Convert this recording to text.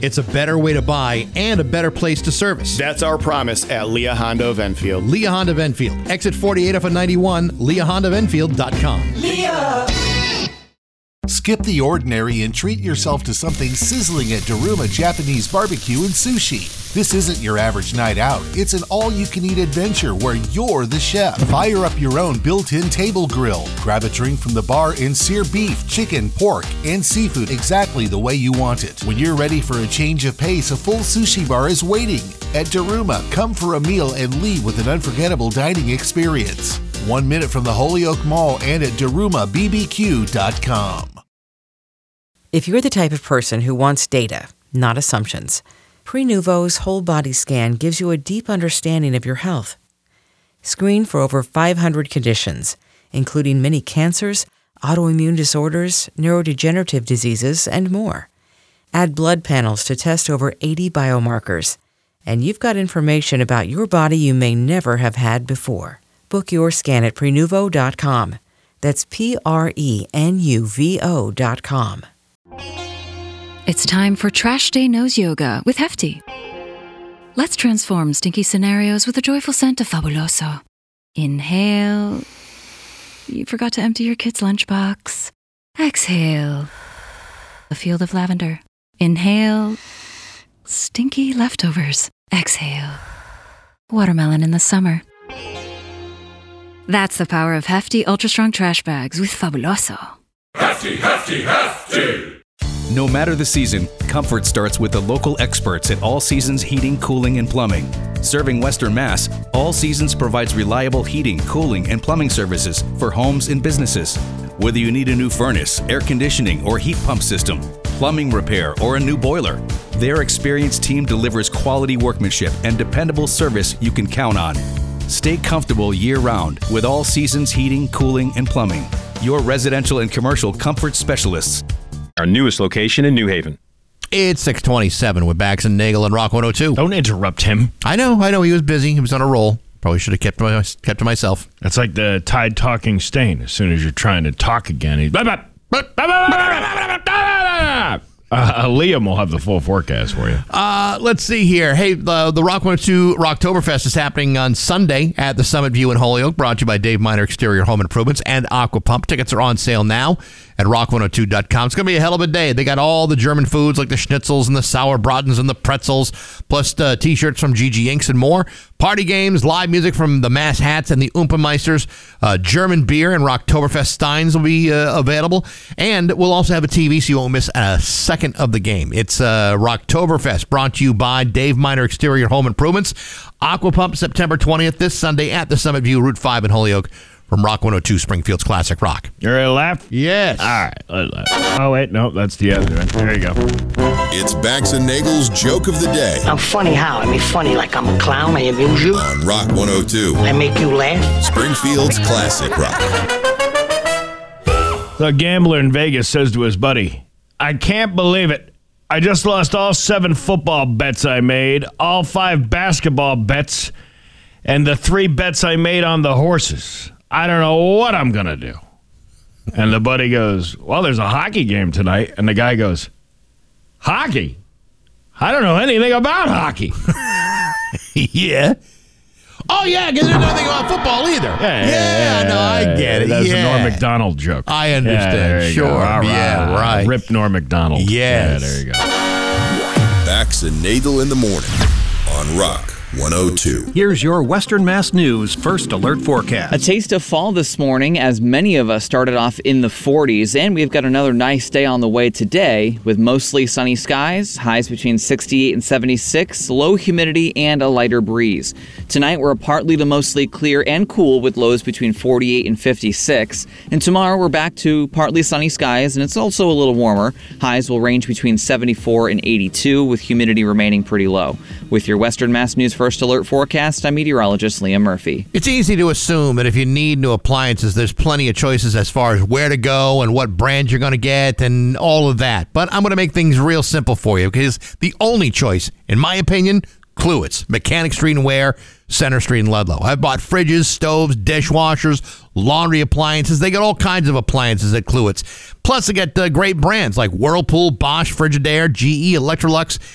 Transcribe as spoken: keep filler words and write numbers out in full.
It's a better way to buy and a better place to service. That's our promise at Leah Honda of Enfield. Leah Honda of Enfield. Exit forty-eight off of ninety-one, leah honda of enfield dot com. Leah! Skip the ordinary and treat yourself to something sizzling at Daruma Japanese Barbecue and Sushi. This isn't your average night out. It's an all-you-can-eat adventure where you're the chef. Fire up your own built-in table grill. Grab a drink from the bar and sear beef, chicken, pork, and seafood exactly the way you want it. When you're ready for a change of pace, a full sushi bar is waiting. At Daruma, come for a meal and leave with an unforgettable dining experience. One minute from the Holyoke Mall and at daruma b b q dot com. If you're the type of person who wants data, not assumptions, Prenuvo's whole body scan gives you a deep understanding of your health. Screen for over five hundred conditions, including many cancers, autoimmune disorders, neurodegenerative diseases, and more. Add blood panels to test over eighty biomarkers, and you've got information about your body you may never have had before. Book your scan at prenuvo dot com. That's P R E N U V O dot com. It's time for Trash Day Nose Yoga with Hefty. Let's transform stinky scenarios with a joyful scent of Fabuloso. Inhale. You forgot to empty your kid's lunchbox. Exhale. A field of lavender. Inhale. Stinky leftovers. Exhale. Watermelon in the summer. That's the power of Hefty Ultra Strong Trash Bags with Fabuloso. Hefty, hefty, hefty! No matter the season, comfort starts with the local experts at All Seasons Heating, Cooling, and Plumbing. Serving Western Mass, All Seasons provides reliable heating, cooling, and plumbing services for homes and businesses. Whether you need a new furnace, air conditioning, or heat pump system, plumbing repair, or a new boiler, their experienced team delivers quality workmanship and dependable service you can count on. Stay comfortable year-round with All Seasons Heating, Cooling, and Plumbing. Your residential and commercial comfort specialists. Our newest location in New Haven. It's six twenty-seven with Bax and Nagel and Rock one oh two. Don't interrupt him. I know, I know. He was busy. He was on a roll. Probably should have kept my, kept to myself. That's like the Tide talking stain. As soon as you're trying to talk again, he's... Uh, Liam will have the full forecast for you. Uh, let's see here. Hey, uh, the Rock one oh two Rocktoberfest is happening on Sunday at the Summit View in Holyoke, brought to you by Dave Miner Exterior Home Improvements and Aqua Pump. Tickets are on sale now at rock one oh two dot com. It's going to be a hell of a day. They got all the German foods like the schnitzels and the sauerbratens and the pretzels, plus uh, T-shirts from G G Inks and more. Party games, live music from the Mass Hats and the Oompa-meisters. Uh, German beer and Rocktoberfest steins will be uh, available. And we'll also have a T V so you won't miss a second of the game. It's uh, Rocktoberfest, brought to you by Dave Miner Exterior Home Improvements. Aqua Pump, September twentieth, this Sunday at the Summit View, Route five in Holyoke. From Rock one oh two, Springfield's Classic Rock. You ready to laugh? Yes. All right. Let's laugh. Oh, wait. No, that's the other one. There you go. It's Bax and Nagel's Joke of the Day. I'm funny how? I mean, funny like I'm a clown. I amuse you. On Rock one oh two. I make you laugh. Springfield's Classic Rock. The gambler in Vegas says to his buddy, I can't believe it. I just lost all seven football bets I made, all five basketball bets, and the three bets I made on the horses. I don't know what I'm going to do. And the buddy goes, well, there's a hockey game tonight. And the guy goes, hockey? I don't know anything about hockey. Yeah. Oh, yeah, because there's nothing about football either. Yeah, yeah, yeah, yeah no, I get it. That's yeah. a Norm Macdonald joke. I understand. Yeah, sure. Right. Yeah, right. Rip Norm Macdonald. Yes. Yeah, there you go. Bax and Nagel in the morning on Rock one oh two. Here's your Western Mass News First Alert Forecast. A taste of fall this morning as many of us started off in the forties, and we've got another nice day on the way today with mostly sunny skies, highs between sixty-eight and seventy-six, low humidity, and a lighter breeze. Tonight we're partly to mostly clear and cool with lows between forty-eight and fifty-six, and tomorrow we're back to partly sunny skies, and it's also a little warmer. Highs will range between seventy-four and eighty-two with humidity remaining pretty low. With your Western Mass News First Alert Forecast, I'm meteorologist Liam Murphy. It's easy to assume that if you need new appliances, there's plenty of choices as far as where to go and what brand you're going to get and all of that. But I'm going to make things real simple for you because the only choice, in my opinion, Cluit's, Mechanic Street and Ware, Center Street and Ludlow. I've bought fridges, stoves, dishwashers, laundry appliances. They got all kinds of appliances at Cluit's. Plus, they got uh, great brands like Whirlpool, Bosch, Frigidaire, G E, Electrolux,